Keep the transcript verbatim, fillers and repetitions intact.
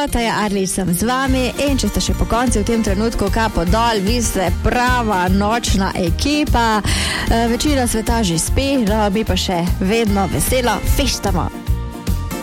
Taja Arlič sem z vami in če ste še po koncu v tem trenutku kapo dol, vi ste prava nočna ekipa. Večina sveta že spi, no mi pa še vedno veselo feštamo.